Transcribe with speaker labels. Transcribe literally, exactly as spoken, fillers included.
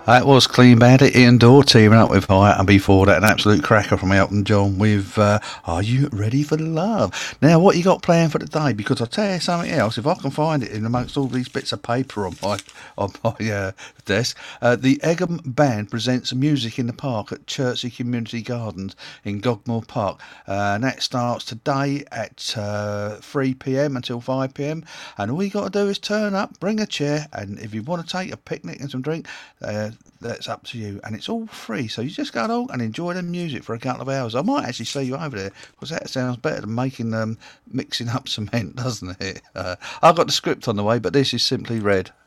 Speaker 1: That was Clean Bandit, Ian Dorr teaming up with Hyatt, and before that, an absolute cracker from Elton John with uh, Are You Ready for Love? Now, what you got planned for today? Because I'll tell you something else, if I can find it in amongst all these bits of paper on my on my uh, desk, uh, the Egham Band presents Music in the Park at Chertsey Community Gardens in Gogmore Park, uh, and that starts today at uh, three p.m. until five p.m. and all you got to do is turn up, bring a chair, and if you want to take a picnic and some drink, uh, that's up to you, and it's all free, so you just go along and enjoy the music for a couple of hours. I might actually see you over there, because that sounds better than making um, mixing up cement, doesn't it? Uh, I've got the script on the way, but this is simply read.